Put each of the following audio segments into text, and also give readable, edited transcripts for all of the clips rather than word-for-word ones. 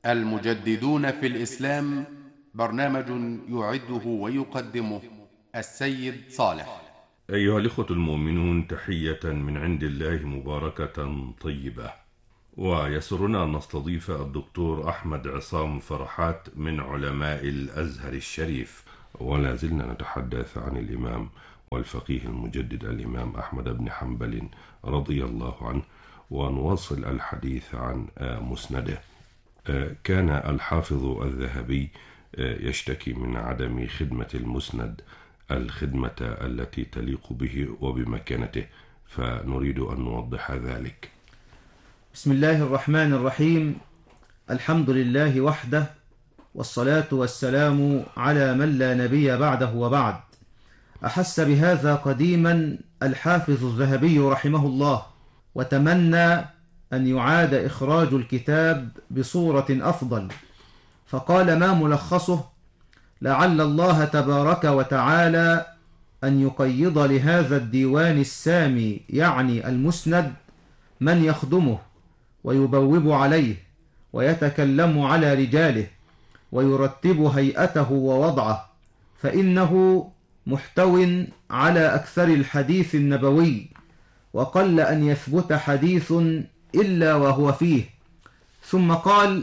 المجددون في الإسلام، برنامج يعده ويقدمه السيد صالح. أيها الإخوة المؤمنون، تحية من عند الله مباركة طيبة، ويسرنا أن نستضيف الدكتور أحمد عصام فرحات من علماء الأزهر الشريف، ولا زلنا نتحدث عن الإمام والفقيه المجدد الإمام أحمد بن حنبل رضي الله عنه، ونواصل الحديث عن مسنده. كان الحافظ الذهبي يشتكي من عدم خدمة المسند الخدمة التي تليق به وبمكانته، فنريد أن نوضح ذلك. بسم الله الرحمن الرحيم. الحمد لله وحده، والصلاة والسلام على من لا نبي بعده وبعد. أحس بهذا قديما الحافظ الذهبي رحمه الله، وتمنى أن يعاد إخراج الكتاب بصورة أفضل، فقال: ما ملخصه؟ لعل الله تبارك وتعالى أن يقيض لهذا الديوان السامي، يعني المسند، من يخدمه ويبوب عليه ويتكلم على رجاله ويرتب هيئته ووضعه، فإنه محتو على أكثر الحديث النبوي، وقل أن يثبت حديث إلا وهو فيه. ثم قال: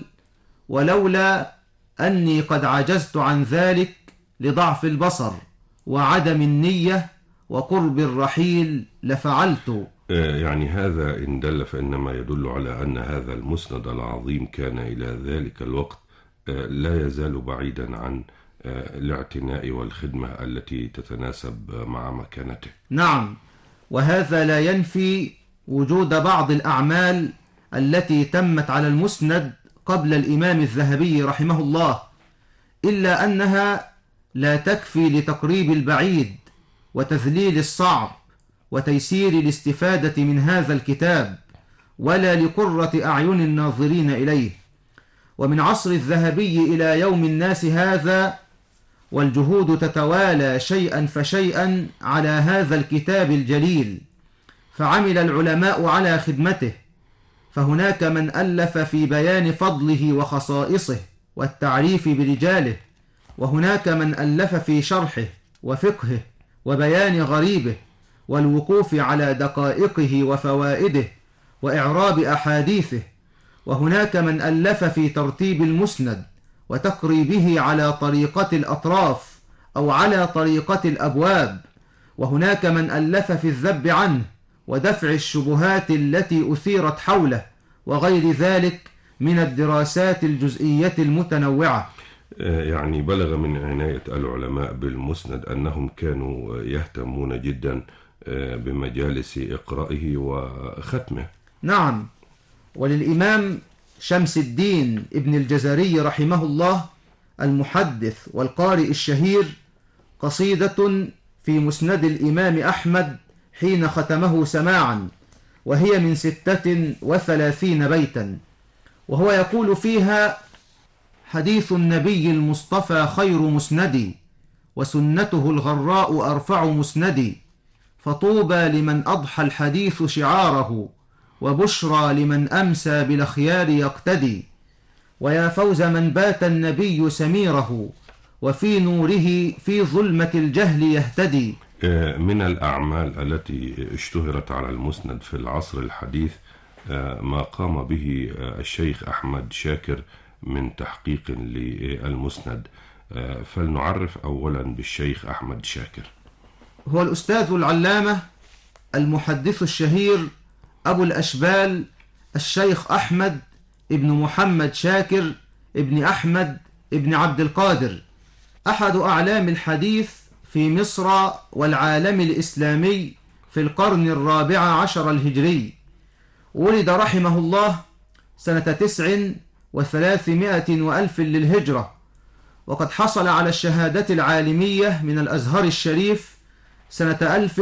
ولولا أني قد عجزت عن ذلك لضعف البصر وعدم النية وقرب الرحيل لفعلت. يعني هذا إن دل فإنما يدل على أن هذا المسند العظيم كان إلى ذلك الوقت لا يزال بعيدا عن الاعتناء والخدمة التي تتناسب مع مكانته. نعم، وهذا لا ينفي وجود بعض الأعمال التي تمت على المسند قبل الإمام الذهبي رحمه الله، إلا أنها لا تكفي لتقريب البعيد وتذليل الصعب وتيسير الاستفادة من هذا الكتاب، ولا لقرة أعين الناظرين إليه. ومن عصر الذهبي إلى يوم الناس هذا والجهود تتوالى شيئا فشيئا على هذا الكتاب الجليل، فعمل العلماء على خدمته، فهناك من ألف في بيان فضله وخصائصه والتعريف برجاله، وهناك من ألف في شرحه وفقهه وبيان غريبه والوقوف على دقائقه وفوائده وإعراب أحاديثه، وهناك من ألف في ترتيب المسند وتقريبه على طريقة الأطراف أو على طريقة الأبواب، وهناك من ألف في الذب عنه ودفع الشبهات التي أثيرت حوله، وغير ذلك من الدراسات الجزئية المتنوعة. يعني بلغ من عناية العلماء بالمسند أنهم كانوا يهتمون جدا بمجالس إقرائه وختمه. نعم، وللإمام شمس الدين ابن الجزري رحمه الله المحدث والقارئ الشهير قصيدة في مسند الإمام أحمد حين ختمه سماعا، وهي من 36 بيتا، وهو يقول فيها: حديث النبي المصطفى خير مسندي، وسنته الغراء أرفع مسندي، فطوبى لمن أضحى الحديث شعاره، وبشرى لمن أمسى بالأخيار يقتدي، ويا فوز من بات النبي سميره، وفي نوره في ظلمة الجهل يهتدي. من الأعمال التي اشتهرت على المسند في العصر الحديث ما قام به الشيخ أحمد شاكر من تحقيق للمسند، فلنعرف أولا بالشيخ أحمد شاكر. هو الأستاذ العلامة المحدث الشهير أبو الأشبال الشيخ أحمد ابن محمد شاكر ابن أحمد ابن عبد القادر، أحد أعلام الحديث في مصر والعالم الإسلامي في القرن 14 الهجري. ولد رحمه الله سنة 39 للهجرة، وقد حصل على الشهادة العالمية من الأزهر الشريف سنة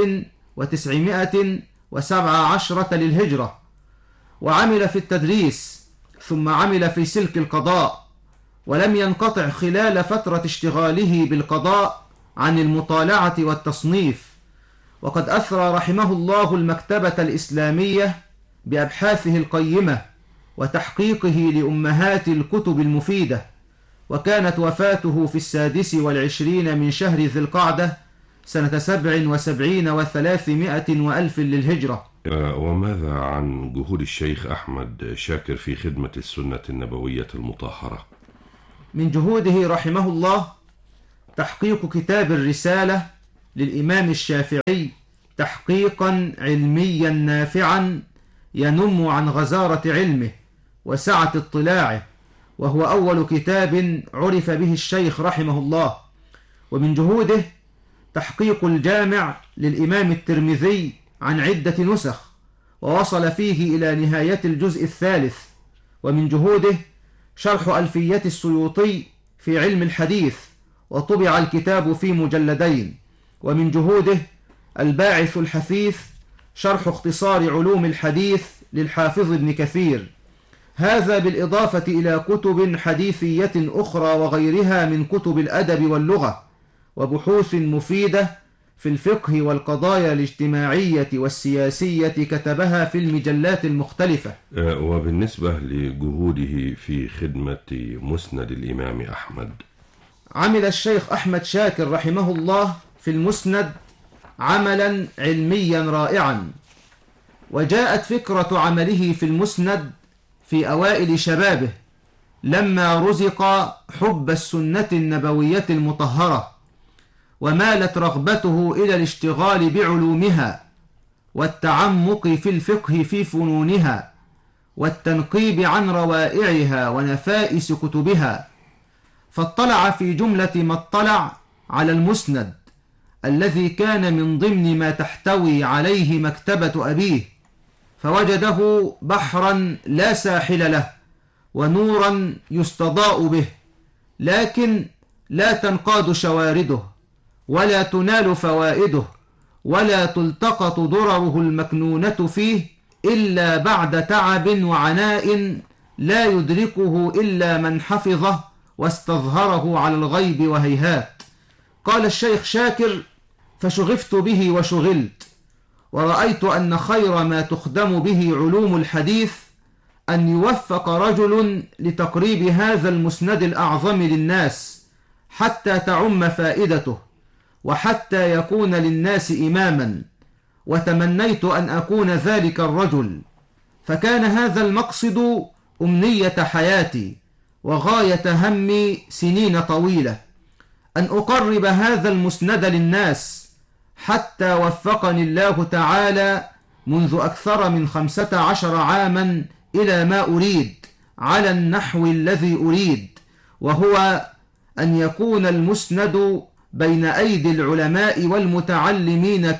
1917 للهجرة، وعمل في التدريس، ثم عمل في سلك القضاء، ولم ينقطع خلال فترة اشتغاله بالقضاء عن المطالعة والتصنيف، وقد أثرى رحمه الله المكتبة الإسلامية بأبحاثه القيمة وتحقيقه لأمهات الكتب المفيدة، وكانت وفاته في 26 من شهر ذي القعدة سنة 77 و300 وألف للهجرة. وماذا عن جهود الشيخ أحمد شاكر في خدمة السنة النبوية المطهرة؟ من جهوده رحمه الله تحقيق كتاب الرسالة للإمام الشافعي تحقيقا علميا نافعا ينم عن غزارة علمه وسعة اطلاعه، وهو أول كتاب عرف به الشيخ رحمه الله. ومن جهوده تحقيق الجامع للإمام الترمذي عن عدة نسخ، ووصل فيه إلى نهاية الجزء الثالث. ومن جهوده شرح ألفية السيوطي في علم الحديث، وطبع الكتاب في مجلدين. ومن جهوده الباعث الحثيث شرح اختصار علوم الحديث للحافظ ابن كثير، هذا بالإضافة إلى كتب حديثية أخرى وغيرها من كتب الأدب واللغة، وبحوث مفيدة في الفقه والقضايا الاجتماعية والسياسية كتبها في المجلات المختلفة. وبالنسبة لجهوده في خدمة مسند الإمام أحمد، عمل الشيخ أحمد شاكر رحمه الله في المسند عملا علميا رائعا، وجاءت فكرة عمله في المسند في أوائل شبابه لما رزق حب السنة النبوية المطهرة، ومالت رغبته إلى الاشتغال بعلومها والتعمق في الفقه في فنونها والتنقيب عن روائعها ونفائس كتبها، فاطلع في جملة ما اطلع على المسند الذي كان من ضمن ما تحتوي عليه مكتبة أبيه، فوجده بحرا لا ساحل له ونورا يستضاء به، لكن لا تنقاد شوارده ولا تنال فوائده ولا تلتقط درره المكنونة فيه إلا بعد تعب وعناء لا يدركه إلا من حفظه واستظهره على الغيب وهيهات. قال الشيخ شاكر: فشغفت به وشغلت، ورأيت أن خير ما تخدم به علوم الحديث أن يوفق رجل لتقريب هذا المسند الأعظم للناس حتى تعم فائدته وحتى يكون للناس إماما، وتمنيت أن أكون ذلك الرجل، فكان هذا المقصد أمنية حياتي وغاية همي سنين طويلة، أن أقرب هذا المسند للناس، حتى وفقني الله تعالى منذ أكثر من 15 عاما إلى ما أريد على النحو الذي أريد، وهو أن يكون المسند بين أيدي العلماء والمتعلمين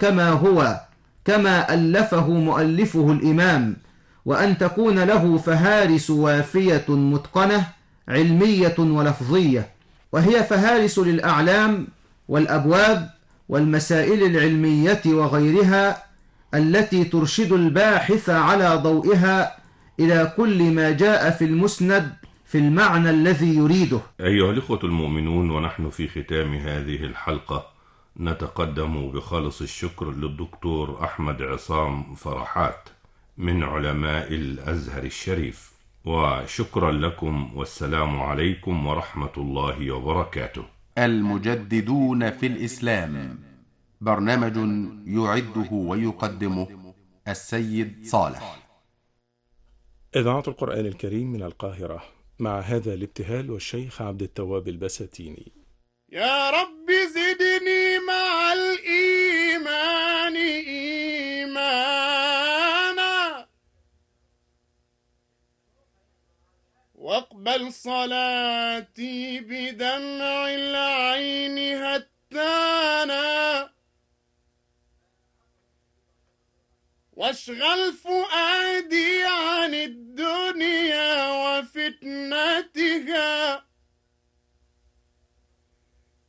كما ألفه مؤلفه الإمام، وأن تكون له فهارس وافية متقنة علمية ولفظية، وهي فهارس للأعلام والأبواب والمسائل العلمية وغيرها التي ترشد الباحث على ضوئها إلى كل ما جاء في المسند في المعنى الذي يريده. أيها الإخوة المؤمنون، ونحن في ختام هذه الحلقة نتقدم بخالص الشكر للدكتور أحمد عصام فرحات من علماء الأزهر الشريف، وشكرا لكم، والسلام عليكم ورحمة الله وبركاته. المجددون في الإسلام، برنامج يعده ويقدمه السيد صالح. إذاعة القرآن الكريم من القاهرة، مع هذا الابتهال والشيخ عبد التواب البساتيني. يا رب زدني مع الإيمان إيمانا، واقبل صلاتي بدمع العين هتانا، واشغل فؤادي عن الدنيا وفتنتها،